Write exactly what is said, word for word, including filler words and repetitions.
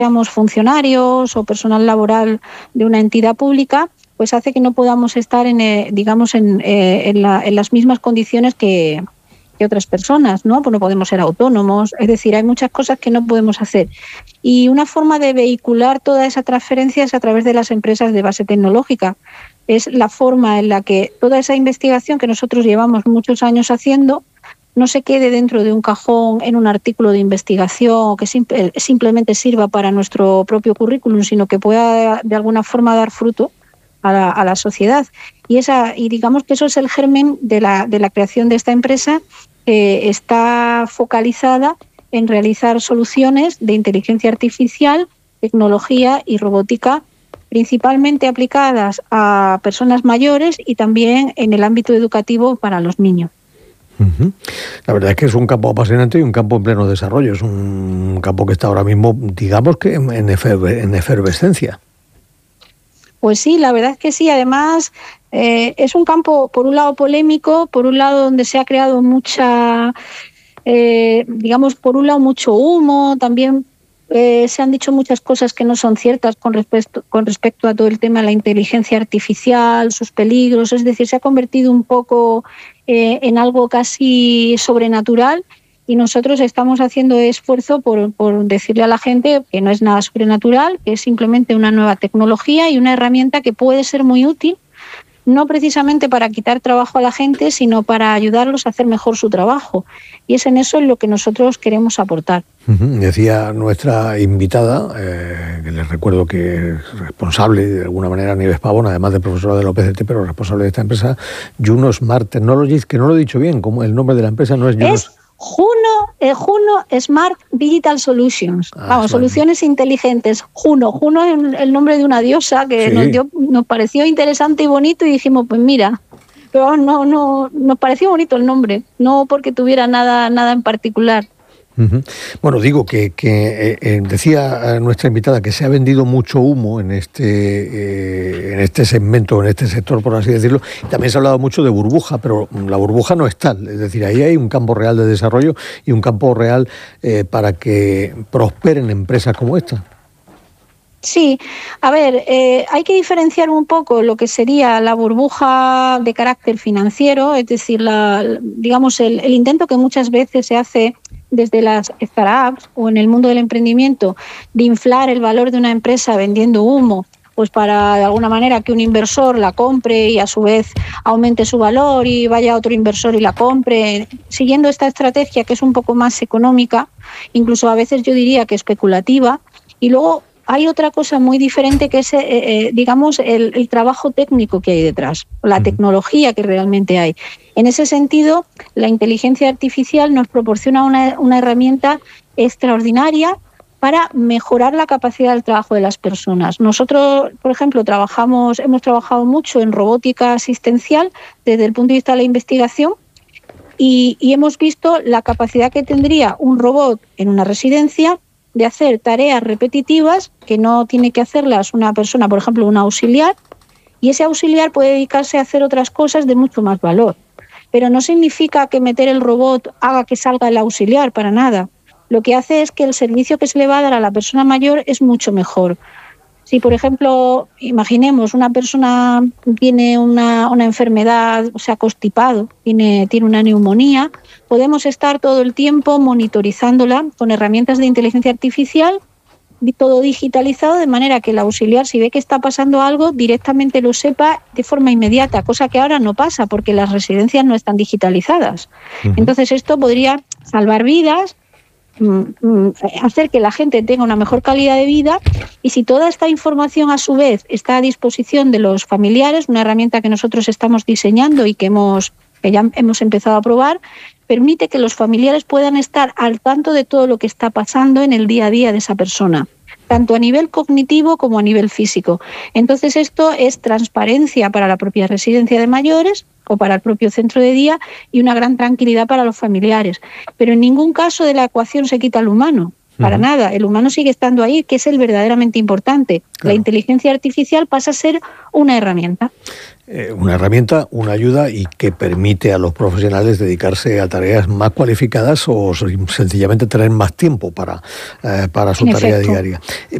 seamos funcionarios o personal laboral de una entidad pública, pues hace que no podamos estar en, eh, digamos, en, eh, en, la, en las mismas condiciones que, que otras personas, ¿no? Pues no podemos ser autónomos, es decir, hay muchas cosas que no podemos hacer. Y una forma de vehicular toda esa transferencia es a través de las empresas de base tecnológica. Es la forma en la que toda esa investigación que nosotros llevamos muchos años haciendo no se quede dentro de un cajón en un artículo de investigación o que simple, simplemente sirva para nuestro propio currículum, sino que pueda de alguna forma dar fruto A la, a la sociedad. Y esa y digamos que eso es el germen de la, de la creación de esta empresa, que está focalizada en realizar soluciones de inteligencia artificial, tecnología y robótica, principalmente aplicadas a personas mayores y también en el ámbito educativo para los niños. Uh-huh. La verdad es que es un campo apasionante y un campo en pleno desarrollo. Es un campo que está ahora mismo, digamos que en, efer- en efervescencia. Pues sí, la verdad es que sí. Además, eh, es un campo, por un lado, polémico, por un lado, donde se ha creado mucha, eh, digamos, por un lado, mucho humo. También eh, se han dicho muchas cosas que no son ciertas con respecto, con respecto a todo el tema de la inteligencia artificial, sus peligros. Es decir, se ha convertido un poco eh, en algo casi sobrenatural. Y nosotros estamos haciendo esfuerzo por, por decirle a la gente que no es nada sobrenatural, que es simplemente una nueva tecnología y una herramienta que puede ser muy útil, no precisamente para quitar trabajo a la gente, sino para ayudarlos a hacer mejor su trabajo. Y es en eso en lo que nosotros queremos aportar. Uh-huh. Decía nuestra invitada, eh, que les recuerdo que es responsable de alguna manera, Nieves Pavón, además de profesora de la O P C T, pero responsable de esta empresa, Juno Smart Technologies, que no lo he dicho bien, como el nombre de la empresa no es Juno... Es Juno, eh, Juno Smart Digital Solutions, ah, vamos, sí. Soluciones inteligentes. Juno, Juno es el nombre de una diosa que sí. nos, dio, nos pareció interesante y bonito y dijimos, pues mira, pero no, no, nos pareció bonito el nombre, no porque tuviera nada, nada en particular. Uh-huh. Bueno, digo que, que eh, decía nuestra invitada que se ha vendido mucho humo en este eh, en este segmento, en este sector, por así decirlo. También se ha hablado mucho de burbuja, pero la burbuja no es tal. Es decir, ahí hay un campo real de desarrollo y un campo real eh, para que prosperen empresas como esta. Sí, a ver, eh, hay que diferenciar un poco lo que sería la burbuja de carácter financiero, es decir, la, digamos el, el intento que muchas veces se hace desde las startups o en el mundo del emprendimiento de inflar el valor de una empresa vendiendo humo, pues para de alguna manera que un inversor la compre y a su vez aumente su valor y vaya otro inversor y la compre, siguiendo esta estrategia que es un poco más económica, incluso a veces yo diría que especulativa, y luego hay otra cosa muy diferente que es, eh, eh, digamos, el, el trabajo técnico que hay detrás, la tecnología que realmente hay. En ese sentido, la inteligencia artificial nos proporciona una, una herramienta extraordinaria para mejorar la capacidad del trabajo de las personas. Nosotros, por ejemplo, trabajamos, hemos trabajado mucho en robótica asistencial desde el punto de vista de la investigación y, y hemos visto la capacidad que tendría un robot en una residencia de hacer tareas repetitivas que no tiene que hacerlas una persona, por ejemplo, un auxiliar, y ese auxiliar puede dedicarse a hacer otras cosas de mucho más valor. Pero no significa que meter el robot haga que salga el auxiliar, para nada. Lo que hace es que el servicio que se le va a dar a la persona mayor es mucho mejor. Si, por ejemplo, imaginemos una persona tiene una, una enfermedad, o sea, constipado, tiene, tiene una neumonía, podemos estar todo el tiempo monitorizándola con herramientas de inteligencia artificial, todo digitalizado, de manera que el auxiliar, si ve que está pasando algo, directamente lo sepa de forma inmediata, cosa que ahora no pasa porque las residencias no están digitalizadas. Uh-huh. Entonces esto podría salvar vidas, hacer que la gente tenga una mejor calidad de vida, y si toda esta información a su vez está a disposición de los familiares, una herramienta que nosotros estamos diseñando y que hemos que ya hemos empezado a probar, permite que los familiares puedan estar al tanto de todo lo que está pasando en el día a día de esa persona, tanto a nivel cognitivo como a nivel físico. Entonces esto es transparencia para la propia residencia de mayores o para el propio centro de día y una gran tranquilidad para los familiares. Pero en ningún caso de la ecuación se quita al humano, para uh-huh. nada. El humano sigue estando ahí, que es el verdaderamente importante. Claro. La inteligencia artificial pasa a ser una herramienta. eh, una herramienta, una ayuda y que permite a los profesionales dedicarse a tareas más cualificadas o sencillamente tener más tiempo para, eh, para su En tarea efecto. diaria.